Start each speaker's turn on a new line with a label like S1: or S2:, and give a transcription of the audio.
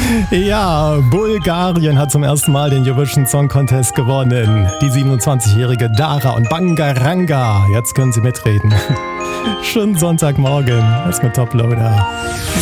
S1: Ja, Bulgarien hat zum ersten Mal den Eurovision Song Contest gewonnen. Die 27-jährige Dara und Bangaranga. Jetzt können sie mitreden. Schönen Sonntagmorgen. Das ist mit Toploader.